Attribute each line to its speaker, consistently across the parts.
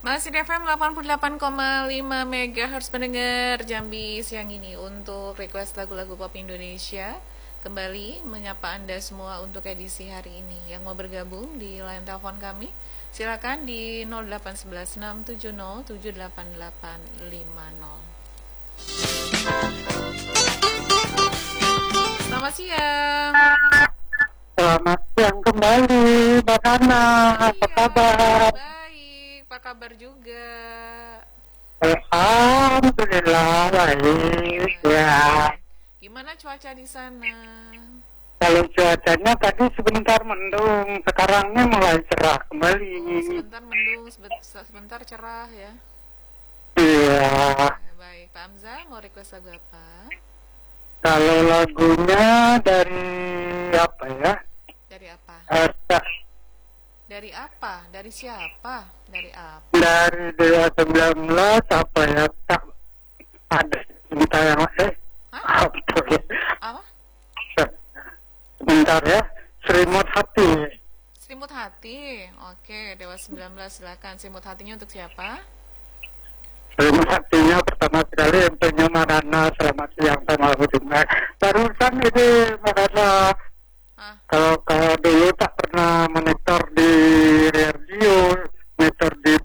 Speaker 1: Masih di FM 88,5 MHz pendengar Jambi siang ini untuk request lagu-lagu pop Indonesia. Kembali menyapa Anda semua untuk edisi hari ini. Yang mau bergabung di line telepon kami, silakan di 0811670788850. Selamat siang.
Speaker 2: Selamat siang kembali, Mbak Nana. Apa kabar?
Speaker 1: Baik, apa kabar juga?
Speaker 2: Alhamdulillah baik. Ya.
Speaker 1: Gimana cuaca di sana?
Speaker 2: Kalau cuacanya tadi sebentar mendung, sekarangnya mulai cerah kembali.
Speaker 1: Sebentar mendung, sebentar cerah ya.
Speaker 2: Iya.
Speaker 1: Baik, Pak Hamzah mau request lagu apa?
Speaker 2: Kalau lagunya dari apa ya?
Speaker 1: Dari apa?
Speaker 2: Tak-
Speaker 1: Dari apa? Dari siapa? Dari apa?
Speaker 2: Dari Dewa 19 apa ya? Tak ada cerita yang
Speaker 1: Hah?
Speaker 2: apa ya?
Speaker 1: Apa?
Speaker 2: Sebentar ya. Serimut hati.
Speaker 1: Selimut hati. Oke, Dewa 19 silakan. Selimut hatinya untuk siapa?
Speaker 2: Selimut hatinya pertama sekali untuknya Marana. Selamat siang sama Budina. Barusan ini Marana. Kalau dulu tak pernah monitor di radio, monitor di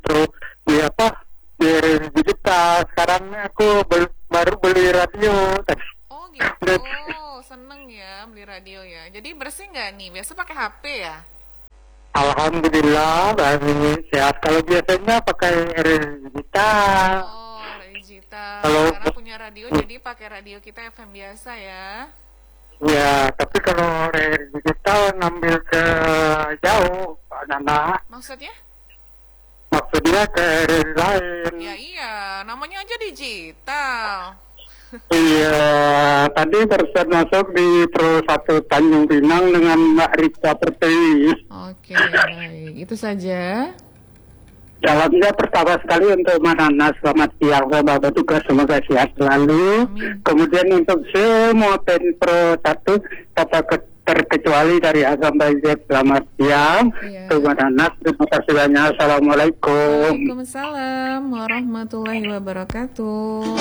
Speaker 2: digital. Sekarang aku baru beli radio.
Speaker 1: Oh gitu. Seneng ya beli radio ya. Jadi bersih nggak nih? Biasa pakai HP ya?
Speaker 2: Alhamdulillah baik sehat. Kalau biasanya pakai digital.
Speaker 1: Oh, digital.
Speaker 2: Kalau
Speaker 1: Karena punya radio jadi pakai radio kita FM biasa ya.
Speaker 2: ya, tapi kalau digital ngambil ke jauh, Pak Nana.
Speaker 1: Maksudnya?
Speaker 2: Maksudnya ke lain.
Speaker 1: Ya iya, namanya aja digital.
Speaker 2: Iya, tadi barusan masuk di Pro 1 Tanjung Pinang dengan Mbak Rika Pertiwi.
Speaker 1: Oke, baik. Itu saja.
Speaker 2: Salamnya pertama sekali untuk Manana, selamat siang Bapak Tugas, semoga sehat selalu.
Speaker 1: Amin.
Speaker 2: Kemudian untuk semua Pro 1 tanpa terkecuali dari Agam Banjir, selamat siang.
Speaker 1: Iya.
Speaker 2: Untuk Manana, terima kasih banyak. Assalamualaikum.
Speaker 1: Waalaikumsalam warahmatullahi wabarakatuh.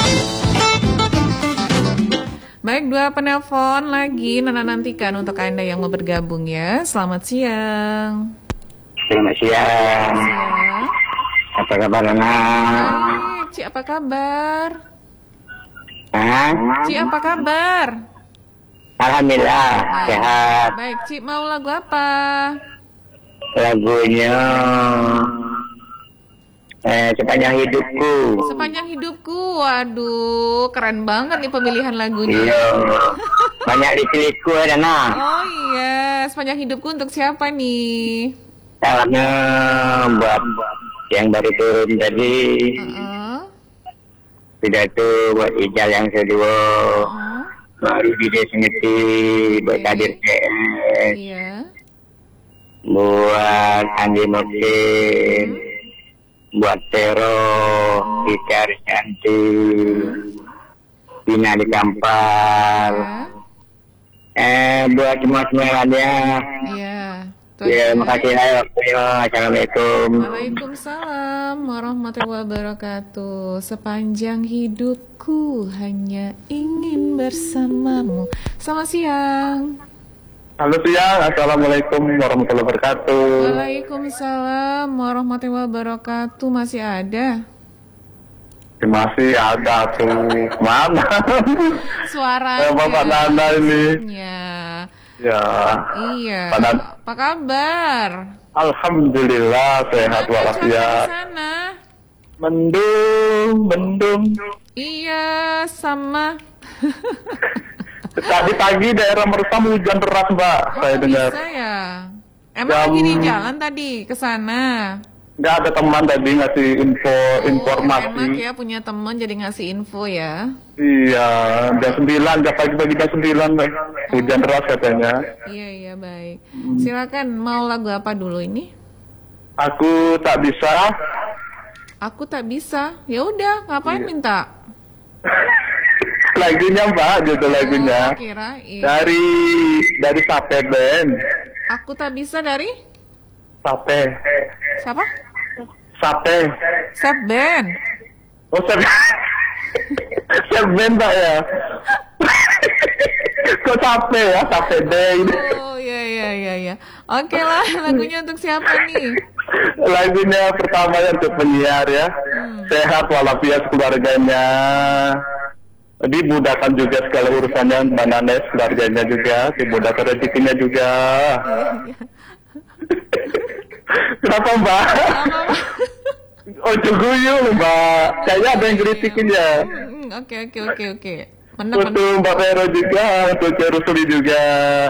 Speaker 1: Baik, 2 penelpon lagi Nana nantikan untuk Anda yang mau bergabung ya. Selamat siang.
Speaker 2: Selamat siang.
Speaker 1: Siang.
Speaker 2: Apa kabar Nana?
Speaker 1: Baik, Ci apa kabar? Ci apa kabar?
Speaker 2: Alhamdulillah sehat.
Speaker 1: Baik, Ci mau lagu apa?
Speaker 2: Lagunya Sepanjang Hidupku.
Speaker 1: Sepanjang hidupku. Waduh, keren banget nih pemilihan lagunya.
Speaker 2: Iya. Banyak dipilihku ya Nana.
Speaker 1: Oh iya, sepanjang hidupku untuk siapa nih?
Speaker 2: Salamnya buat yang baru turun tadi. Pidato buat Ijal yang kedua. Baru di Desemiti buat Kadir CS.
Speaker 1: Iya.
Speaker 2: Buat Andi Mokin. Buat Tero, Ika Risyanti, Bina di Kampar. Buat semua lainnya.
Speaker 1: Iya.
Speaker 2: Ya, makasih lah waktunya. Assalamualaikum.
Speaker 1: Waalaikumsalam warahmatullahi wabarakatuh. Sepanjang hidupku hanya ingin bersamamu. Selamat siang.
Speaker 2: Halo siang, Assalamualaikum warahmatullahi wabarakatuh.
Speaker 1: Waalaikumsalam warahmatullahi wabarakatuh. Masih ada?
Speaker 2: Masih ada tuh. Mana?
Speaker 1: Suaranya.
Speaker 2: Bapak Nana ini. Ya.
Speaker 1: Iya.
Speaker 2: Padan.
Speaker 1: Apa kabar?
Speaker 2: Alhamdulillah sehat walafiat.
Speaker 1: Sana.
Speaker 2: Mendung.
Speaker 1: Iya, sama.
Speaker 2: Tadi pagi daerah Mersam hujan deras, Mbak. Saya dengar.
Speaker 1: Bisa ya. Emang lagi di jalan tadi ke sana.
Speaker 2: Nggak ada teman tadi ngasih informasi.
Speaker 1: Enak ya punya teman jadi ngasih info ya.
Speaker 2: Iya, jam 9, jam pagi-pagi jam 9, Mbak. Hujan deras katanya.
Speaker 1: Iya, baik. Silakan, mau lagu apa dulu ini?
Speaker 2: Aku tak bisa.
Speaker 1: Aku tak bisa. Ya udah, ngapain minta?
Speaker 2: Lagunya Mbak, gitu lagunya.
Speaker 1: Kirain.
Speaker 2: Dari Sape Band.
Speaker 1: Aku tak bisa dari?
Speaker 2: Sape.
Speaker 1: Siapa?
Speaker 2: Sate.
Speaker 1: Seben.
Speaker 2: Oh, Seben Pak ya. Kok sate ya, sate day.
Speaker 1: Oh iya. Oke lah, lagunya untuk siapa nih?
Speaker 2: Lagunya pertama untuk penyiar ya. Sehat walafiat keluarganya. Dimudahkan juga segala urusannya, Mbak Nanes, keluarganya juga, dimudahkan rezekinya juga. Kenapa Mbak? Oh guyu Mbak, kayaknya ada yang kritikin ya.
Speaker 1: Oke.
Speaker 2: Untuk Mbak Vero juga, untuk Cerusli juga,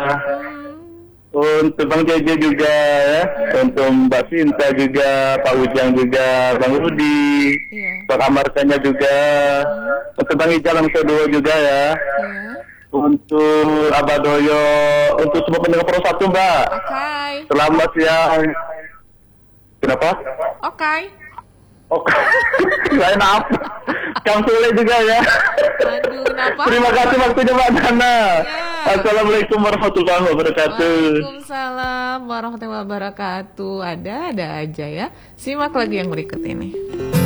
Speaker 2: untuk Bang JJ juga ya, untuk Mbak Sinta juga, Pak Ujang juga, Bang Rudi, Pak Amartanya juga, untuk Bang Ijalan kedua juga ya, untuk Abah Doyo, untuk semua pendengar Pro 1 Mbak. Selamat siang. Kenapa?
Speaker 1: Oke.
Speaker 2: Lain apa? Kang Sule juga ya.
Speaker 1: Aduh, kenapa?
Speaker 2: Terima kasih waktunya Mbak Nana. Assalamualaikum warahmatullahi wabarakatuh.
Speaker 1: Waalaikumsalam warahmatullahi wabarakatuh. Ada aja ya. Simak lagi yang berikut ini.